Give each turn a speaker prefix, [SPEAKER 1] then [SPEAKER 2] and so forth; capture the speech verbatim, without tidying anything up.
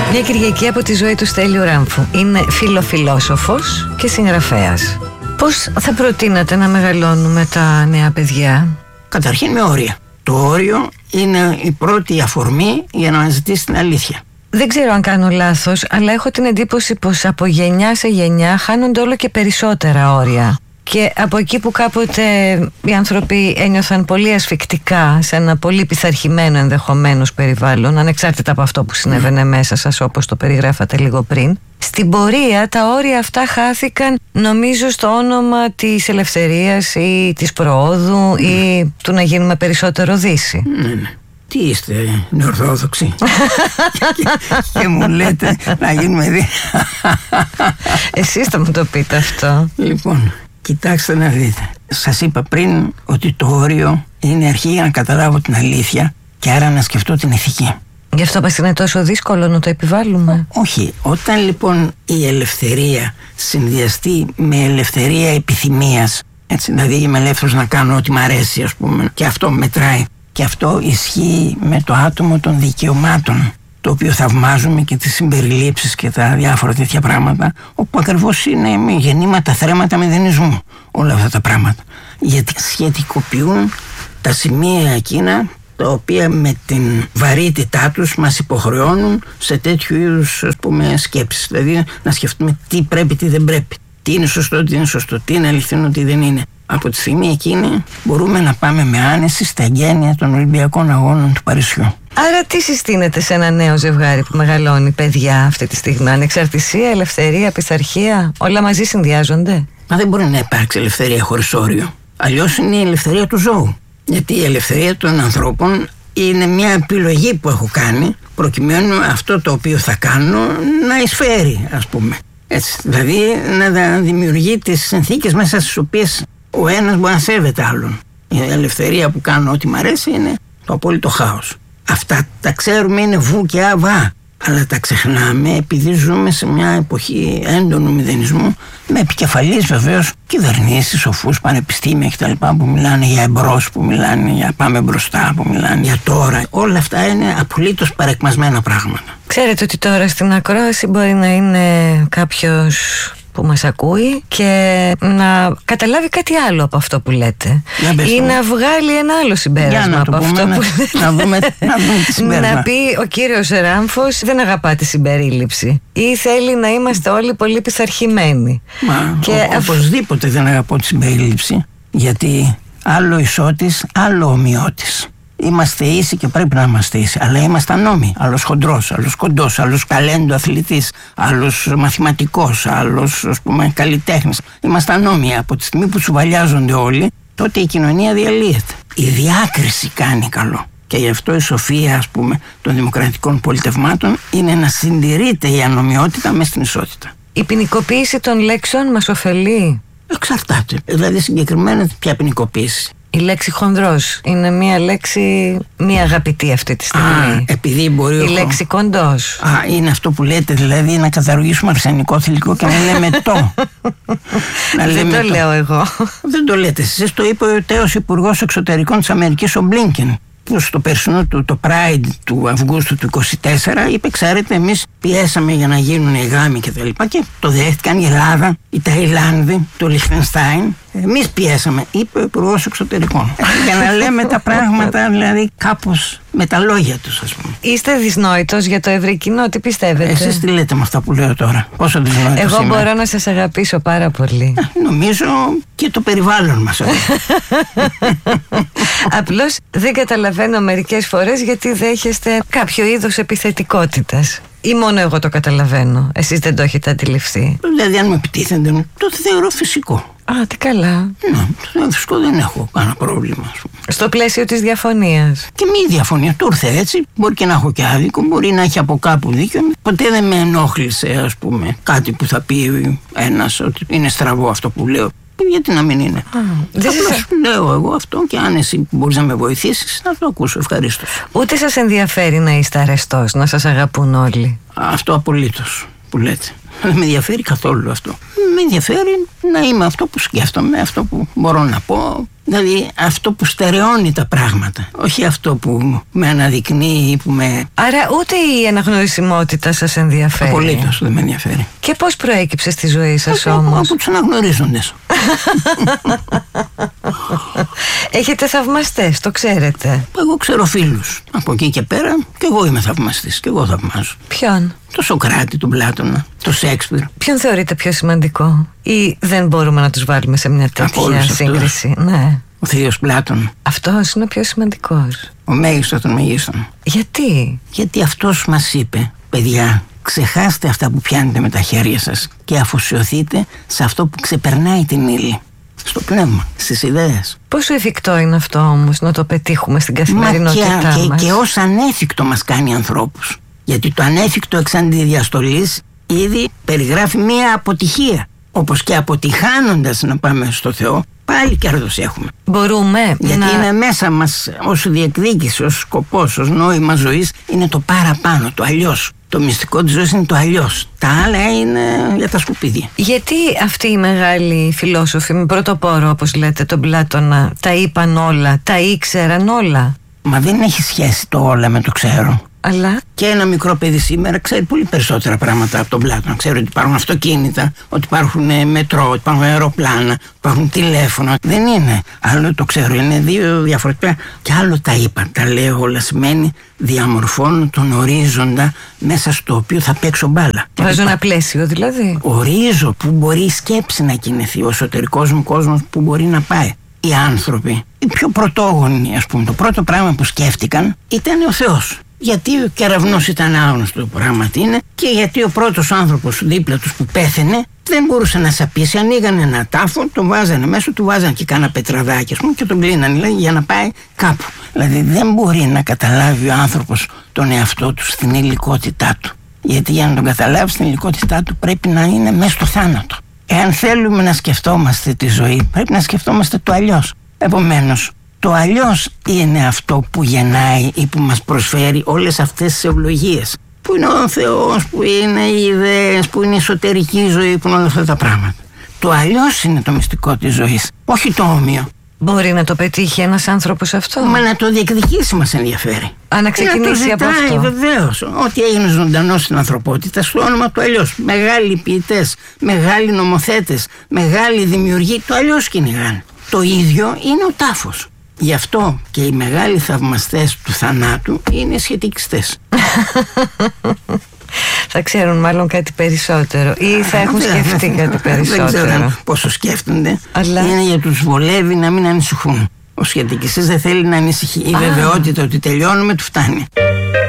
[SPEAKER 1] Μια Κυριακή από τη ζωή του Στέλιου Ράμφου. Είναι φιλοφιλόσοφος και συγγραφέας. Πώς θα προτείνατε να μεγαλώνουμε τα νέα παιδιά?
[SPEAKER 2] Καταρχήν με όρια. Το όριο είναι η πρώτη αφορμή για να αναζητήσει την αλήθεια.
[SPEAKER 1] Δεν ξέρω αν κάνω λάθος, αλλά έχω την εντύπωση πως από γενιά σε γενιά χάνονται όλο και περισσότερα όρια. Και από εκεί που κάποτε οι άνθρωποι ένιωθαν πολύ ασφικτικά σε ένα πολύ πειθαρχημένο ενδεχομένως περιβάλλον, ανεξάρτητα από αυτό που συνέβαινε μέσα σας όπως το περιγράφατε λίγο πριν, στην πορεία τα όρια αυτά χάθηκαν, νομίζω, στο όνομα της ελευθερίας ή της προόδου ή του να γίνουμε περισσότερο Δύση.
[SPEAKER 2] Ναι, ναι. Τι είστε, νεορθόδοξοι? και, και μου λέτε να γίνουμε Δύση.
[SPEAKER 1] Εσείς θα μου το πείτε αυτό.
[SPEAKER 2] Λοιπόν, κοιτάξτε να δείτε. Σας είπα πριν ότι το όριο είναι αρχή για να καταλάβω την αλήθεια και άρα να σκεφτώ την ηθική.
[SPEAKER 1] Γι' αυτό μας είναι τόσο δύσκολο να το επιβάλλουμε?
[SPEAKER 2] Όχι. Όταν λοιπόν η ελευθερία συνδυαστεί με ελευθερία επιθυμίας, έτσι, δηλαδή είμαι ελεύθερος να κάνω ό,τι μ' αρέσει, ας πούμε, και αυτό μετράει. Και αυτό ισχύει με το άτομο των δικαιωμάτων, το οποίο θαυμάζουμε, και τις συμπεριλήψεις και τα διάφορα τέτοια πράγματα, όπου ακριβώς είναι γεννήματα, θρέματα μηδενισμού όλα αυτά τα πράγματα. Γιατί σχετικοποιούν τα σημεία εκείνα τα οποία με την βαρύτητά τους μας υποχρεώνουν σε τέτοιου είδους, ας πούμε, σκέψεις. Δηλαδή να σκεφτούμε τι πρέπει, τι δεν πρέπει, τι είναι σωστό, τι είναι σωστό, τι είναι αληθινό, τι δεν είναι. Από τη στιγμή εκείνη μπορούμε να πάμε με άνεση στα εγγένεια των Ολυμπιακών Αγώνων του Παρισιού.
[SPEAKER 1] Άρα τι συστήνεται σε ένα νέο ζευγάρι που μεγαλώνει παιδιά αυτή τη στιγμή? Ανεξαρτησία, ελευθερία, πειθαρχία, όλα μαζί συνδυάζονται?
[SPEAKER 2] Μα δεν μπορεί να υπάρξει ελευθερία χωρίς όριο. Αλλιώς είναι η ελευθερία του ζώου. Γιατί η ελευθερία των ανθρώπων είναι μια επιλογή που έχω κάνει προκειμένου αυτό το οποίο θα κάνω να εισφέρει, ας πούμε. Έτσι, δηλαδή να δημιουργεί τις συνθήκες μέσα στις οποίες ο ένας μπορεί να σέβεται άλλον. Η ελευθερία που κάνω ό,τι μ' αρέσει είναι το απόλυτο χάος. Αυτά τα ξέρουμε, είναι βου και αβά, αλλά τα ξεχνάμε επειδή ζούμε σε μια εποχή έντονου μηδενισμού, με επικεφαλής βεβαίως κυβερνήσεις, σοφούς, πανεπιστήμια κτλ. Που μιλάνε για εμπρός, που μιλάνε για πάμε μπροστά, που μιλάνε για τώρα. Όλα αυτά είναι απολύτως παρεκμασμένα πράγματα.
[SPEAKER 1] Ξέρετε ότι τώρα στην ακρόαση μπορεί να είναι κάποιος που μας ακούει και να καταλάβει κάτι άλλο από αυτό που λέτε, ή να βγάλει ένα άλλο συμπέρασμα από αυτό
[SPEAKER 2] πούμε,
[SPEAKER 1] που
[SPEAKER 2] να,
[SPEAKER 1] λέτε.
[SPEAKER 2] να δούμε, να δούμε τι συμπέρασμα.
[SPEAKER 1] Να πει ο κύριος Ράμφος δεν αγαπά τη συμπερίληψη ή θέλει να είμαστε όλοι πολύ πειθαρχημένοι.
[SPEAKER 2] Μα
[SPEAKER 1] και
[SPEAKER 2] ο,
[SPEAKER 1] αφ...
[SPEAKER 2] οπωσδήποτε δεν αγαπώ τη συμπερίληψη, γιατί άλλο ισότης, άλλο ομοιότης. Είμαστε ίσοι και πρέπει να είμαστε ίσοι, αλλά είμαστε ανώμοι. Άλλος χοντρός, άλλος κοντός, άλλος ταλέντο αθλητής, άλλος μαθηματικός, άλλος, ας πούμε, καλλιτέχνης. Είμαστε ανώμοι. Από τη στιγμή που τσουβαλιάζονται όλοι, τότε η κοινωνία διαλύεται. Η διάκριση κάνει καλό. Και γι' αυτό η σοφία, ας πούμε, των δημοκρατικών πολιτευμάτων είναι να συντηρείται η ανομοιότητα μέσα στην ισότητα.
[SPEAKER 1] Η ποινικοποίηση των λέξεων μας ωφελεί?
[SPEAKER 2] Εξαρτάται. Δηλαδή συγκεκριμένα ποια ποινικοποίηση?
[SPEAKER 1] Η λέξη χονδρός είναι μια λέξη μη αγαπητή αυτή τη στιγμή.
[SPEAKER 2] Α, επειδή μπορεί.
[SPEAKER 1] Η
[SPEAKER 2] ο...
[SPEAKER 1] λέξη κοντός.
[SPEAKER 2] Α, είναι αυτό που λέτε, δηλαδή να καταργήσουμε αρσενικό θηλυκό και να λέμε το.
[SPEAKER 1] να λέμε Δεν το, το λέω εγώ.
[SPEAKER 2] Δεν το λέτε εσείς, το είπε ο τέος Υπουργός Εξωτερικών της Αμερικής, ο Μπλίνκεν, που στο περσινό του το Pride του Αυγούστου του είκοσι τέσσερα είπε, ξέρετε, εμείς πιέσαμε για να γίνουν οι γάμοι και τα λοιπά, και το δέχτηκαν η Ελλάδα, η Ταϊλάνδη, το Λιχτενστάιν. Εμείς πιέσαμε, είπε ο Υπουργός Εξωτερικών. Για να λέμε τα πράγματα, δηλαδή, κάπως με τα λόγια τους, ας πούμε.
[SPEAKER 1] Είστε δυσνόητος για το ευρύ κοινό, τι πιστεύετε?
[SPEAKER 2] Εσείς τι λέτε με αυτά που λέω τώρα? Πόσο δυσνόητος
[SPEAKER 1] Εγώ
[SPEAKER 2] είμαι?
[SPEAKER 1] μπορώ να σας αγαπήσω πάρα πολύ.
[SPEAKER 2] Νομίζω και το περιβάλλον μας.
[SPEAKER 1] Απλώς δεν καταλαβαίνω μερικές φορές γιατί δέχεστε κάποιο είδος επιθετικότητας. Ή μόνο εγώ το καταλαβαίνω? Εσείς δεν το έχετε αντιληφθεί?
[SPEAKER 2] Δηλαδή αν με επιτίθενται, τότε θεωρώ φυσικό.
[SPEAKER 1] Α, τι καλά.
[SPEAKER 2] Ναι, φυσικό, δεν έχω κανένα πρόβλημα, ας πούμε.
[SPEAKER 1] Στο πλαίσιο της διαφωνίας.
[SPEAKER 2] Και μη διαφωνία, του ήρθε έτσι. Μπορεί και να έχω και άδικο, μπορεί να έχει από κάπου δίκιο. Ποτέ δεν με ενόχλησε, ας πούμε, κάτι που θα πει ένας ότι είναι στραβό αυτό που λέω. Γιατί να μην είναι? Α, απλώς σας... λέω εγώ αυτό, και αν εσύ μπορείς να με βοηθήσεις, να το ακούσω ευχαρίστως.
[SPEAKER 1] Ούτε σας ενδιαφέρει να είστε αρεστός, να σας αγαπούν όλοι?
[SPEAKER 2] Αυτό απολύτως που λέτε. Δεν με ενδιαφέρει καθόλου αυτό. Με ενδιαφέρει να είμαι αυτό που σκέφτομαι, αυτό που μπορώ να πω. Δηλαδή αυτό που στερεώνει τα πράγματα, όχι αυτό που με αναδεικνύει ή που με...
[SPEAKER 1] Άρα ούτε η αναγνωρισιμότητα σας ενδιαφέρει?
[SPEAKER 2] Απολύτως δεν με ενδιαφέρει.
[SPEAKER 1] Και πώς προέκυψε στη ζωή σας όμως?
[SPEAKER 2] Από τους αναγνωρίζοντες.
[SPEAKER 1] Έχετε θαυμαστές, το ξέρετε?
[SPEAKER 2] Εγώ ξέρω φίλους. Από εκεί και πέρα και εγώ είμαι θαυμαστής και εγώ θαυμάζω.
[SPEAKER 1] Ποιον?
[SPEAKER 2] Το Σοκράτη, τον Πλάτωνα, το Σέξπιρ.
[SPEAKER 1] Ποιον θεωρείτε πιο σημαντικό? Ή δεν μπορούμε να τους βάλουμε σε μια τέτοια σύγκριση? Ναι.
[SPEAKER 2] Ο θείος Πλάτων.
[SPEAKER 1] Αυτός είναι ο πιο σημαντικός.
[SPEAKER 2] Ο μέγιστος των μεγίστων.
[SPEAKER 1] Γιατί?
[SPEAKER 2] Γιατί αυτός μας είπε, παιδιά, ξεχάστε αυτά που πιάνετε με τα χέρια σας και αφοσιωθείτε σε αυτό που ξεπερνάει την ύλη. Στο πνεύμα, στις ιδέες.
[SPEAKER 1] Πόσο εφικτό είναι αυτό όμως να το πετύχουμε στην καθημερινότητά
[SPEAKER 2] Μα και,
[SPEAKER 1] μας?
[SPEAKER 2] Και, και ως ανέφικτο μας κάνει ανθρώπους. Γιατί το ανέφικτο εξ αντιδιαστολής ήδη περιγράφει μία αποτυχία. Όπως και αποτυχάνοντας να πάμε στο Θεό, πάλι κέρδος έχουμε.
[SPEAKER 1] Μπορούμε.
[SPEAKER 2] Γιατί
[SPEAKER 1] να...
[SPEAKER 2] είναι μέσα μας ως διεκδίκηση, ως σκοπός, ως νόημα ζωής, είναι το παραπάνω, το αλλιώς. Το μυστικό της ζωής είναι το αλλιώς. Τα άλλα είναι για τα σκουπίδια.
[SPEAKER 1] Γιατί αυτοί οι μεγάλοι φιλόσοφοι με πρωτοπόρο, όπως λέτε, τον Πλάτωνα, τα είπαν όλα, τα ήξεραν όλα?
[SPEAKER 2] Μα δεν έχει σχέση το όλα με το ξέρω.
[SPEAKER 1] Αλλά...
[SPEAKER 2] Και ένα μικρό παιδί σήμερα ξέρει πολύ περισσότερα πράγματα από τον Πλάτωνα. Ξέρει ότι υπάρχουν αυτοκίνητα, ότι υπάρχουν μετρό, ότι υπάρχουν αεροπλάνα, ότι υπάρχουν τηλέφωνα. Δεν είναι. Άλλο το ξέρω, είναι δύο διαφορετικά. Και άλλο τα είπα. Τα λέω όλα, σημαίνει διαμορφώνω τον ορίζοντα μέσα στο οποίο θα παίξω μπάλα.
[SPEAKER 1] Βάζω ένα πλαίσιο δηλαδή.
[SPEAKER 2] Ορίζω που μπορεί η σκέψη να κινηθεί, ο εσωτερικός μου κόσμος που μπορεί να πάει. Οι άνθρωποι, οι πιο πρωτόγονοι, ας πούμε, το πρώτο πράγμα που σκέφτηκαν ήταν ο Θεός. Γιατί ο κεραυνός ήταν άγνωστο το πράγμα τι είναι και γιατί ο πρώτος άνθρωπος δίπλα τους που πέθαινε δεν μπορούσε να σαπίσει. Ανοίγανε ένα τάφο, τον βάζανε μέσα, του βάζανε και κάνα πετραδάκι, ας πούμε, και τον κλείνανε, δηλαδή, για να πάει κάπου. Δηλαδή δεν μπορεί να καταλάβει ο άνθρωπος τον εαυτό του στην υλικότητά του. Γιατί για να τον καταλάβει στην υλικότητά του πρέπει να είναι μέσα στο θάνατο. Εάν θέλουμε να σκεφτόμαστε τη ζωή, πρέπει να σκεφτόμαστε το αλλιώς. Επομένως, το αλλιώς είναι αυτό που γεννάει ή που μας προσφέρει όλες αυτές τις ευλογίες. Που είναι ο Θεός, που είναι οι ιδέες, που είναι η εσωτερική ζωή, που είναι όλα αυτά τα πράγματα. Το αλλιώς είναι το μυστικό της ζωής, όχι το όμοιο.
[SPEAKER 1] Μπορεί να το πετύχει ένας άνθρωπος αυτό?
[SPEAKER 2] Μα να το διεκδικήσει μας ενδιαφέρει.
[SPEAKER 1] Α, να ξεκινήσει από αυτό.
[SPEAKER 2] Βεβαίως. Ό,τι έγινε ζωντανό στην ανθρωπότητα στο όνομα του αλλιώς. Μεγάλοι ποιητές, μεγάλοι νομοθέτες, μεγάλοι δημιουργοί, το αλλιώς κυνηγάνε. Το ίδιο είναι ο τάφος. Γι' αυτό και οι μεγάλοι θαυμαστές του θανάτου είναι σχετικιστές.
[SPEAKER 1] Θα ξέρουν μάλλον κάτι περισσότερο ή θα έχουν σκεφτεί κάτι περισσότερο.
[SPEAKER 2] Δεν ξέρω πόσο σκέφτονται.
[SPEAKER 1] Αλλά...
[SPEAKER 2] είναι για τους βολεύει να μην ανησυχούν. Ο σχετικιστής δεν θέλει να ανησυχεί. Η βεβαιότητα ότι τελειώνουμε του φτάνει.